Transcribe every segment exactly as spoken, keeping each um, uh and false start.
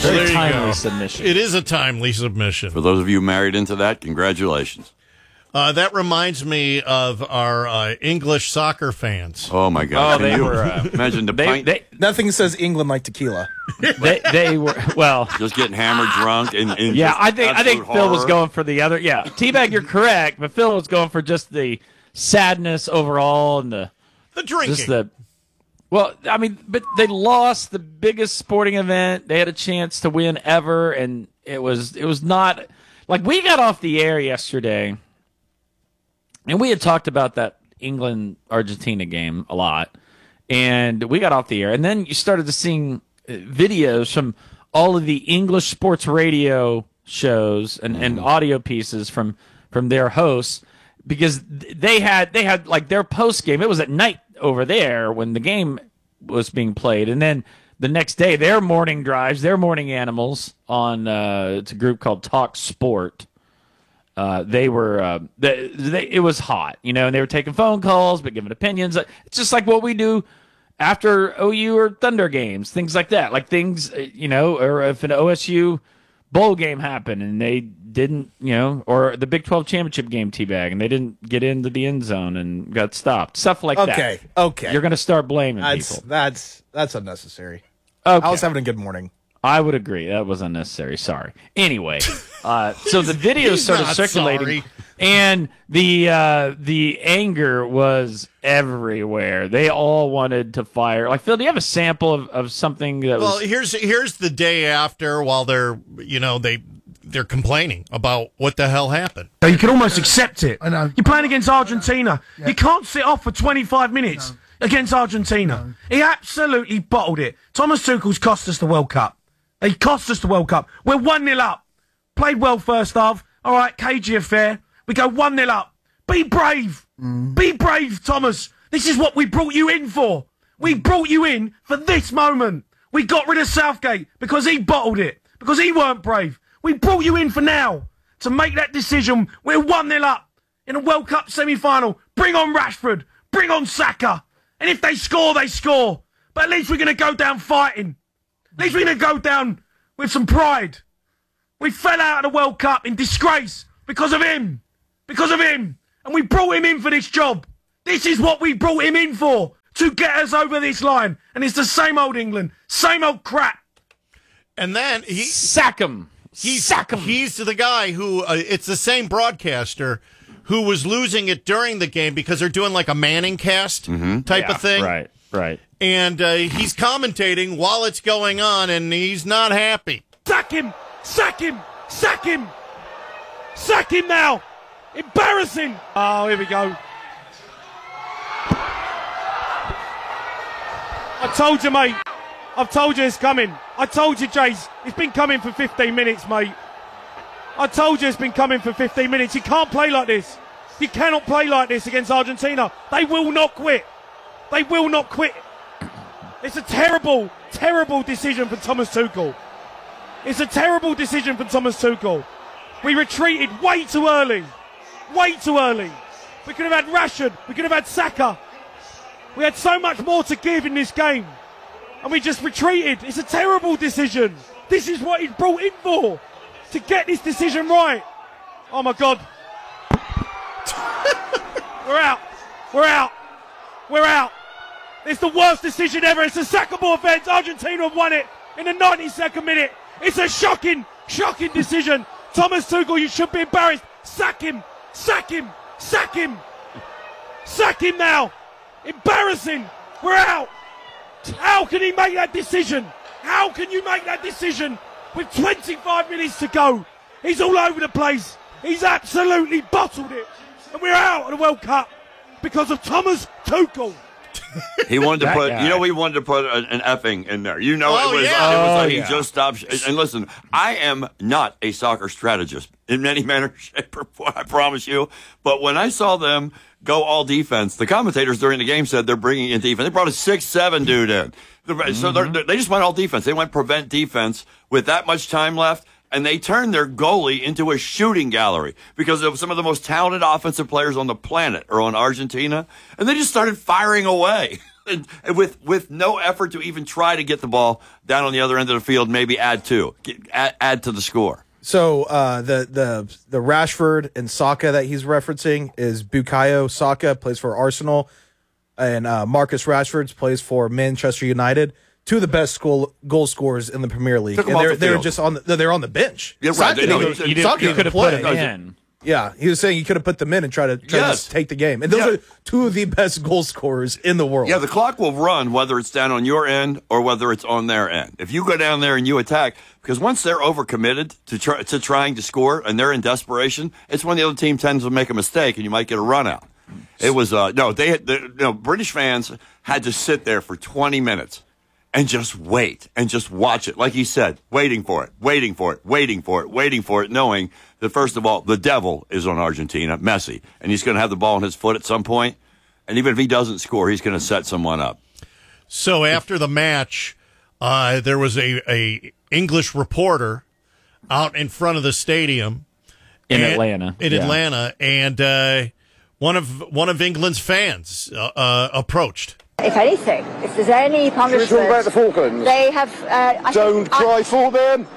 Very timely submission. It is a timely submission. For those of you married into that, congratulations. Uh, that reminds me of our uh, English soccer fans. Oh, my God. Oh, they you were, uh, imagine the They, pint, they, Nothing says England like tequila. they, they were, well, just getting hammered drunk. And, and yeah, just I think I think absolute Phil was horror. going for the other. Yeah, Teabag, you're correct, but Phil was going for just the sadness overall and the The drinking. just the. Well, I mean, but they lost the biggest sporting event they had a chance to win ever, and it was it was not like we got off the air yesterday, and we had talked about that England Argentina game a lot, and we got off the air, and then you started to seeing videos from all of the English sports radio shows and, and audio pieces from from their hosts, because they had they had like their post game. It was at night over there when the game was being played, and then the next day their morning drives, their morning animals on uh, it's a group called Talk Sport. Uh, they were uh, they, they, it was hot, you know, and they were taking phone calls but giving opinions. It's just like what we do after O U or Thunder games, things like that. Like things, you know, or if an O S U bowl game happened and they didn't, you know, or the Big twelve championship game, Teabag, and they didn't get into the end zone and got stopped. Stuff like that. Okay, okay. You're going to start blaming That's people. that's that's unnecessary. Okay. I was having a good morning. I would agree. That was unnecessary. Sorry. Anyway, uh, so the video He's started not circulating, sorry. and the uh, the anger was everywhere. They all wanted to fire. Like, Phil, do you have a sample of, of something that Well, was... here's here's the day after, while they're you know they they're complaining about what the hell happened. You can almost accept it. I know. You're playing against Argentina. You can't sit off for twenty-five minutes against Argentina. He absolutely bottled it. Thomas Tuchel's cost us the World Cup. He cost us the World Cup. We're one nil up. Played well first half. All right, cagey affair. We go one nil up. Be brave. Be brave, Thomas. This is what we brought you in for. We brought you in for this moment. We got rid of Southgate because he bottled it, because he weren't brave. We brought you in for now to make that decision. We're one nil up in a World Cup semi-final. Bring on Rashford. Bring on Saka. And if they score, they score. But at least we're going to go down fighting. At least we're going to go down with some pride. We fell out of the World Cup in disgrace because of him. Because of him. And we brought him in for this job. This is what we brought him in for, to get us over this line. And it's the same old England. Same old crap. And then he Sack him. he's Sack him. he's the guy who uh, it's the same broadcaster who was losing it during the game because they're doing like a Manning cast type Yeah, of thing. Right, right. And uh, he's commentating while it's going on, and he's not happy. Sack him! Sack him! Sack him! Sack him now! Embarrassing! Oh, here we go. I told you, mate. I've told you it's coming. I told you, Jace. It's been coming for fifteen minutes, mate. I told you it's been coming for fifteen minutes. You can't play like this. You cannot play like this against Argentina. They will not quit. They will not quit. It's a terrible, terrible decision for Thomas Tuchel. It's a terrible decision for Thomas Tuchel. We retreated way too early. Way too early. We could have had Rashford. We could have had Saka. We had so much more to give in this game. And we just retreated. It's a terrible decision. This is what he's brought in for. To get this decision right. Oh my God. We're out. We're out. We're out. It's the worst decision ever. It's a sackable offence. Argentina have won it in the ninety-second minute. It's a shocking, shocking decision. Thomas Tuchel, you should be embarrassed. Sack him. Sack him. Sack him. Sack him now. Embarrassing. We're out. How can he make that decision? How can you make that decision with twenty-five minutes to go? He's all over the place. He's absolutely bottled it. And we're out of the World Cup because of Thomas Tuchel. He wanted to That put, guy. you know, he wanted to put an, an effing in there. You know, Oh, it was, yeah. it was Oh, like he yeah. just stopped. And listen, I am not a soccer strategist in any manner, shape, or form, I promise you. But when I saw them go all defense, the commentators during the game said they're bringing in defense. They brought a six seven dude in. The- So they're, they're- they just went all defense. They went prevent defense with that much time left. And they turned their goalie into a shooting gallery because of some of the most talented offensive players on the planet are on Argentina. And they just started firing away. and, and with with no effort to even try to get the ball down on the other end of the field, maybe add two, get, add, add to the score. So uh, the the the Rashford and Saka that he's referencing is Bukayo Saka, plays for Arsenal, and uh, Marcus Rashford plays for Manchester United. Two of the best goal goal scorers in the Premier League, Took and them off they're the they're field. just on the they're on the bench. Yeah, right. Saka They know didn't you- even- you Saka You didn't could have play. put it in. Yeah, he was saying you could have put them in and try to try Yes. to take the game. And those Yeah. are two of the best goal scorers in the world. Yeah, the clock will run whether it's down on your end or whether it's on their end. If you go down there and you attack, because once they're overcommitted to try, to trying to score and they're in desperation, it's when the other team tends to make a mistake and you might get a run out. It was uh, no, they had the, no British fans had to sit there for twenty minutes and just wait and just watch it, like he said, waiting for it, waiting for it, waiting for it, waiting for it, knowing that first of all the devil is on Argentina, Messi, and he's going to have the ball in his foot at some point, and even if he doesn't score, he's going to set someone up. So after the match, uh, there was a, a English reporter out in front of the stadium In and- Atlanta. In Yeah. Atlanta, and uh, one of one of England's fans uh, uh, approached. If anything, if there's any punishment, Should we talk about the Falklands? they have. Uh, I Don't think, I- cry for them,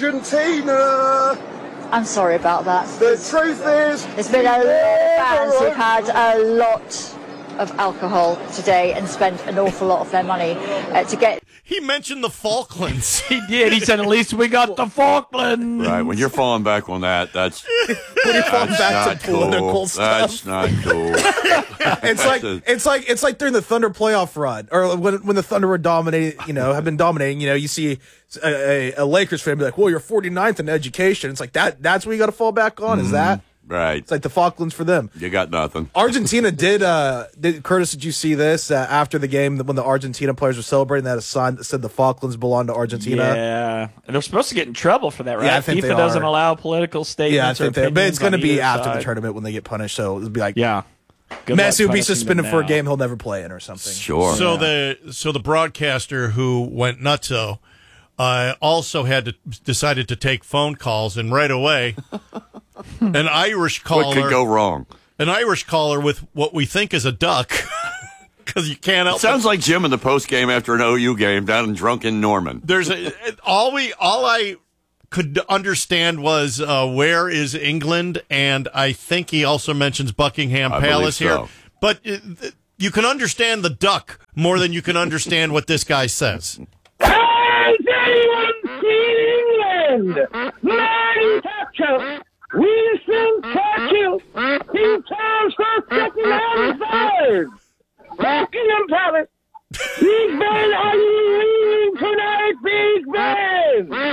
Argentina. I'm sorry about that. The truth is, There's been a lot of fans who've had a lot of alcohol today and spent an awful lot of their money uh, to get. He mentioned the Falklands. He did. He said, at least we got the Falklands. Right, when you're falling back on that, that's, When he falls that's back not to political cool. stuff. That's not cool. It's like it's like it's like during the Thunder playoff run, or when when the Thunder were dominating, you know, have been dominating. You know, you see a, a, a Lakers fan be like, "Well, you're forty-ninth in education." It's like that. That's what you got to fall back on. Is that? Right, It's like the Falklands for them. you got nothing. Argentina did. Uh, did Curtis? Did you see this uh, after the game when the Argentina players were celebrating? That a sign that said the Falklands belong to Argentina. Yeah. And they're supposed to get in trouble for that, right? Yeah, I think FIFA they doesn't are. allow political statements. Yeah, I or think they. But opinions it's going to on be either after the side. tournament when they get punished. So it'll be like, Yeah. Good luck Messi will be punishing suspended them for a now. game he'll never play in or something. Sure. So the so the broadcaster who went nutso uh, also had to decided to take phone calls, and right away, an Irish caller, what could go wrong? an Irish caller with what we think is a duck, because you can't help. Sounds but- like Jim in the post game after an O U game down in drunken Norman. There's a all we all I could understand was uh, where is England, and I think he also mentions Buckingham I Palace believe here. so. But uh, th- you can understand the duck more than you can understand what this guy says. Has anyone seen England? Manny Thatcher, Winston Churchill, in terms for second and third. Buckingham Palace. Big Ben, are you leaving tonight, Big Ben?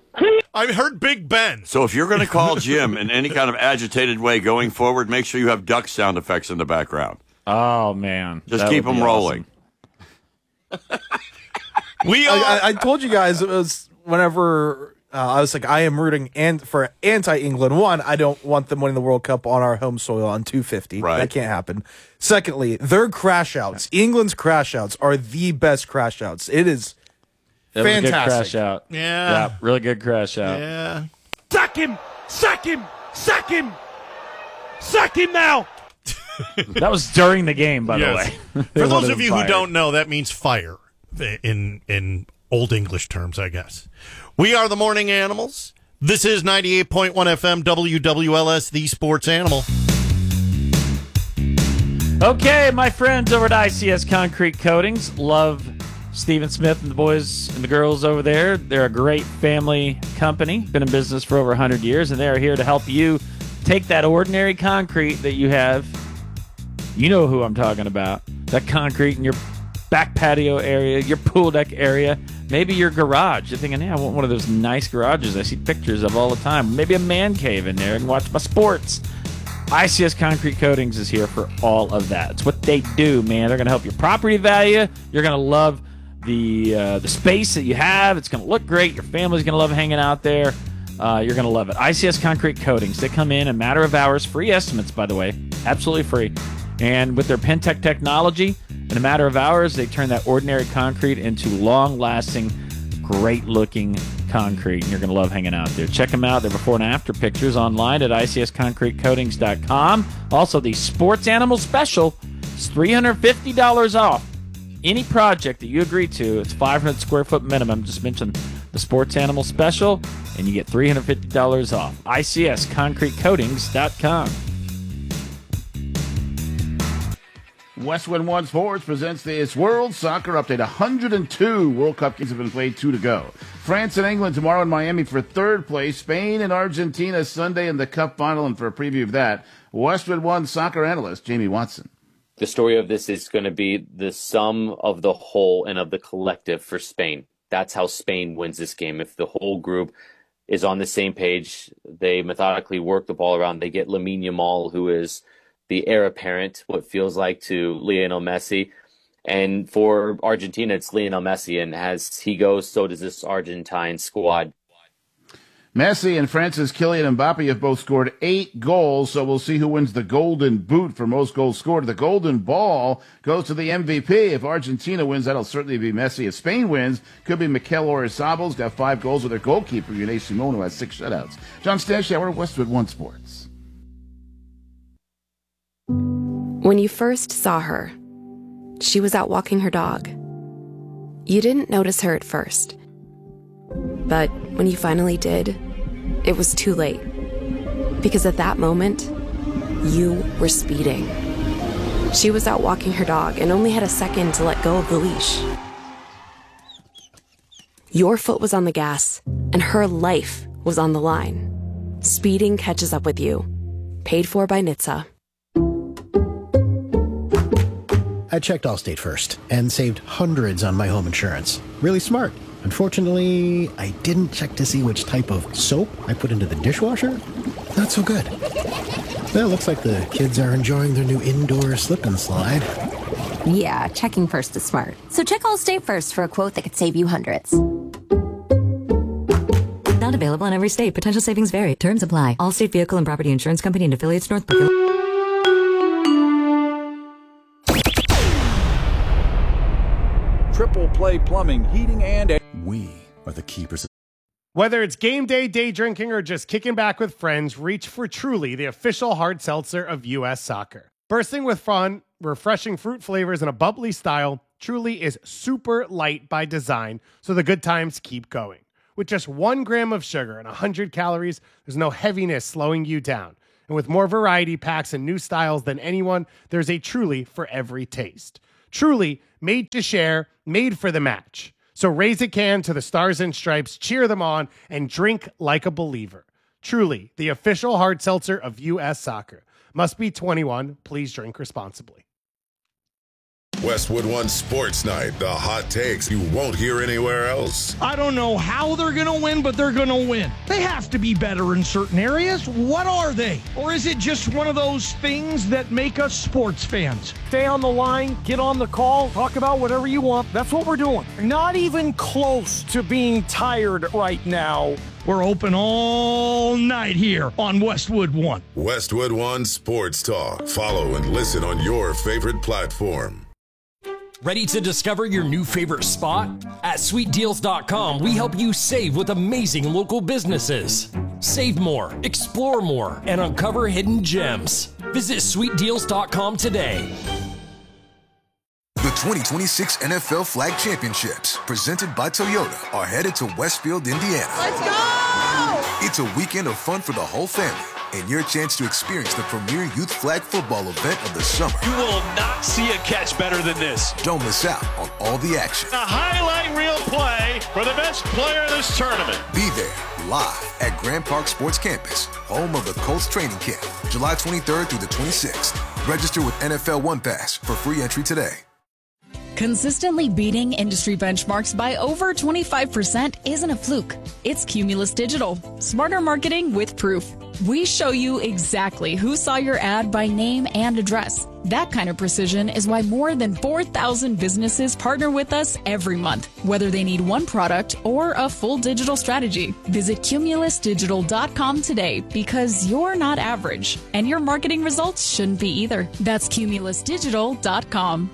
I heard Big Ben. So if you're going to call Jim in any kind of agitated way going forward, make sure you have duck sound effects in the background. Oh, man. Just That keep would be them rolling. We are. I, I, I told you guys it was whenever uh, I was like, I am rooting and for anti-England. One, I don't want them winning the World Cup on our home soil on two fifty. Right. That can't happen. Secondly, their crash outs, England's crash outs, are the best crash outs. It is That was a good fantastic. crash out. Yeah. Yeah, really good crash out. Yeah. Sack him! Sack him! Sack him! Sack him now! That was during the game, by Yes. the way. They For those wanted of him you who fired. don't know, that means fire in in old English terms, I guess. We are the Morning Animals. This is ninety-eight point one F M W W L S, the Sports Animal. Okay, my friends over at I C S Concrete Coatings love Stephen Smith and the boys and the girls over there. They're a great family company, been in business for over one hundred years, and they're here to help you take that ordinary concrete that you have. You know who I'm talking about. That concrete in your back patio area, your pool deck area, maybe your garage. You're thinking, yeah, I want one of those nice garages I see pictures of all the time. Maybe a man cave in there and watch my sports. I C S Concrete Coatings is here for all of that. It's what they do, man. They're going to help your property value. You're going to love the uh, the space that you have. It's going to look great. Your family's going to love hanging out there. Uh, you're going to love it. I C S Concrete Coatings. They come in a matter of hours. Free estimates, by the way. Absolutely free. And with their Pentec technology, in a matter of hours, they turn that ordinary concrete into long-lasting, great-looking concrete. And you're going to love hanging out there. Check them out. Their before and after pictures online at I C S concrete coatings dot com. Also, the Sports Animal Special is three hundred fifty dollars off any project that you agree to, it's five hundred square foot minimum. Just mention the Sports Animal Special, and you get three hundred fifty dollars off. I C S concrete coatings dot com. Westwood One Sports presents this World Soccer Update. one hundred two World Cup games have been played, two to go. France and England tomorrow in Miami for third place. Spain and Argentina Sunday in the Cup final. And for a preview of that, Westwood One soccer analyst Jamie Watson. The story of this is going to be the sum of the whole and of the collective for Spain. That's how Spain wins this game. If the whole group is on the same page, they methodically work the ball around. They get Lamine Yamal, who is the heir apparent, what feels like, to Lionel Messi. And for Argentina, it's Lionel Messi. And as he goes, so does this Argentine squad. Messi and France's Kylian Mbappe have both scored eight goals, so we'll see who wins the Golden Boot for most goals scored. The Golden Ball goes to the M V P. If Argentina wins, that'll certainly be Messi. If Spain wins, could be Mikel Oyarzabal, got five goals with their goalkeeper, Unai Simon, who has six shutouts. John Stanshauer, Westwood One Sports. When you first saw her, she was out walking her dog. You didn't notice her at first. But when you finally did, it was too late. Because at that moment, you were speeding. She was out walking her dog and only had a second to let go of the leash. Your foot was on the gas, and her life was on the line. Speeding catches up with you. Paid for by N H T S A. I checked Allstate first and saved hundreds on my home insurance. Really smart. Unfortunately, I didn't check to see which type of soap I put into the dishwasher. Not so good. Well, looks like the kids are enjoying their new indoor slip and slide. Yeah, checking first is smart. So check Allstate first for a quote that could save you hundreds. Not available in every state. Potential savings vary. Terms apply. Allstate Vehicle and Property Insurance Company and affiliates, Northbrook. Triple Play Plumbing, Heating, and... We are the keepers of... Whether it's game day, day drinking, or just kicking back with friends, reach for Truly, the official hard seltzer of U S Soccer. Bursting with fun, refreshing fruit flavors, and a bubbly style, Truly is super light by design, so the good times keep going. With just one gram of sugar and one hundred calories, there's no heaviness slowing you down. And with more variety packs and new styles than anyone, there's a Truly for every taste. Truly, made to share, made for the match. So raise a can to the Stars and Stripes, cheer them on, and drink like a believer. Truly, the official hard seltzer of U S Soccer. Must be twenty-one. Please drink responsibly. Westwood One Sports Night, the hot takes you won't hear anywhere else. I don't know how they're going to win, but they're going to win. They have to be better in certain areas. What are they? Or is it just one of those things that make us sports fans? Stay on the line, get on the call, talk about whatever you want. That's what we're doing. Not even close to being tired right now. We're open all night here on Westwood One. Westwood One Sports Talk. Follow and listen on your favorite platform. Ready to discover your new favorite spot? At sweet deals dot com, we help you save with amazing local businesses. Save more, explore more, and uncover hidden gems. Visit sweet deals dot com today. The twenty twenty-six N F L Flag Championships, presented by Toyota, are headed to Westfield, Indiana. Let's go! It's a weekend of fun for the whole family, and your chance to experience the premier youth flag football event of the summer. You will not see a catch better than this. Don't miss out on all the action. A highlight reel play for the best player of this tournament. Be there, live at Grand Park Sports Campus, home of the Colts training camp, July twenty-third through the twenty-sixth. Register with N F L One Pass for free entry today. Consistently beating industry benchmarks by over twenty-five percent isn't a fluke. It's Cumulus Digital. Smarter marketing with proof. We show you exactly who saw your ad by name and address. That kind of precision is why more than four thousand businesses partner with us every month, whether they need one product or a full digital strategy. Visit cumulus digital dot com today, because you're not average, and your marketing results shouldn't be either. That's cumulus digital dot com.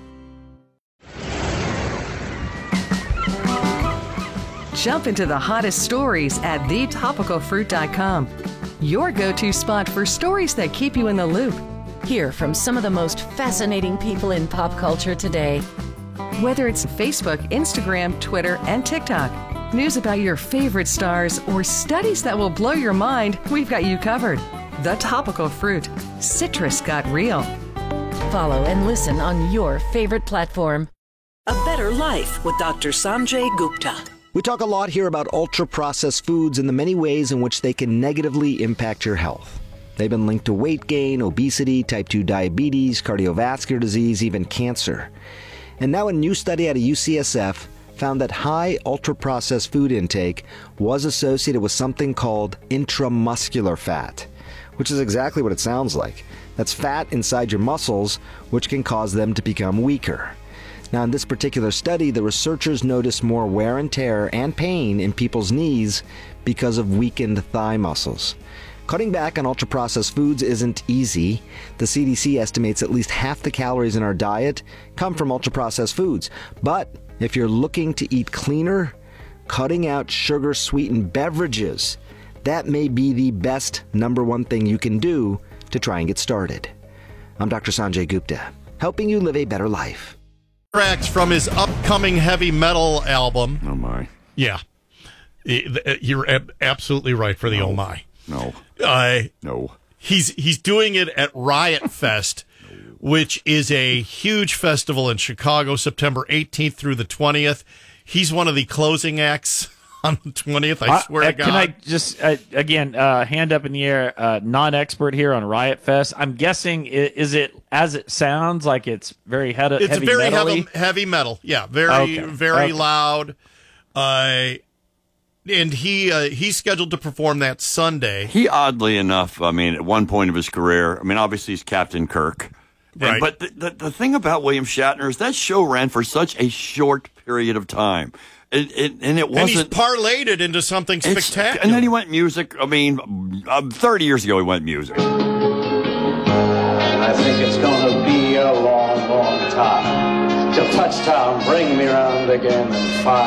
Jump into the hottest stories at the topical fruit dot com. Your go-to spot for stories that keep you in the loop. Hear from some of the most fascinating people in pop culture today. Whether it's Facebook, Instagram, Twitter, and TikTok, news about your favorite stars, or studies that will blow your mind, we've got you covered. The Topical Fruit. Citrus got real. Follow and listen on your favorite platform. A Better Life with Doctor Sanjay Gupta. We talk a lot here about ultra-processed foods and the many ways in which they can negatively impact your health. They've been linked to weight gain, obesity, type two diabetes, cardiovascular disease, even cancer. And now a new study out of U C S F found that high ultra-processed food intake was associated with something called intramuscular fat, which is exactly what it sounds like. That's fat inside your muscles, which can cause them to become weaker. Now, in this particular study, the researchers noticed more wear and tear and pain in people's knees because of weakened thigh muscles. Cutting back on ultra-processed foods isn't easy. The C D C estimates at least half the calories in our diet come from ultra-processed foods. But if you're looking to eat cleaner, cutting out sugar-sweetened beverages, that may be the best number one thing you can do to try and get started. I'm Doctor Sanjay Gupta, helping you live a better life. Tracks from his upcoming heavy metal album. Oh, my. Yeah. You're absolutely right for the no. oh, my. No. Uh, no. He's he's doing it at Riot Fest, no. which is a huge festival in Chicago, September eighteenth through the twentieth. He's one of the closing acts on the twentieth, I swear uh, to God. Can I just, uh, again, uh, hand up in the air, uh, non-expert here on Riot Fest. I'm guessing, is it, as it sounds, like it's very he- it's heavy very metal-y? heavy, heavy metal. Yeah, very, Okay. very Okay. loud. Uh, and he uh, he's scheduled to perform that Sunday. He, oddly enough, I mean, at one point of his career, I mean, obviously he's Captain Kirk. And, Right. But the, the, the thing about William Shatner is that show ran for such a short period of time. It, it, and it wasn't. And he's parlayed it into something it's- spectacular. And then he went music. I mean, um, thirty years ago, he went music. I think it's going to be a long, long time till touchdown. Bring me round again in five.